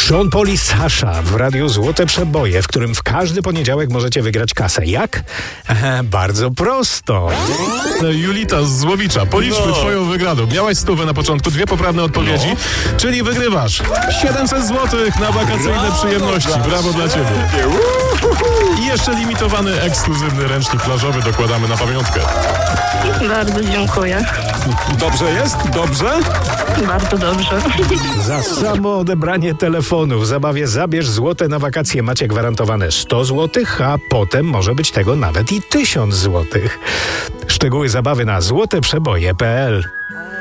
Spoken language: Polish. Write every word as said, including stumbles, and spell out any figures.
Sean Paul i Sasha w radiu Złote Przeboje, w którym w każdy poniedziałek możecie wygrać kasę. Jak? Ehe, bardzo prosto. No, Julita z Złowicza, policzmy No. twoją wygraną. Miałaś stówę na początku, dwie poprawne odpowiedzi, No. czyli wygrywasz siedemset złotych na wakacyjne Brawo, przyjemności. Brawo dla ciebie. I jeszcze limitowany, ekskluzywny ręcznik plażowy dokładamy na pamiątkę. Bardzo dziękuję. Dobrze jest? Dobrze? Bardzo dobrze. Za samo odebranie telefonu w zabawie Zabierz Złote na wakacje macie gwarantowane sto złotych, a potem może być tego nawet i tysiąc złotych. Szczegóły zabawy na złote przeboje kropka p l.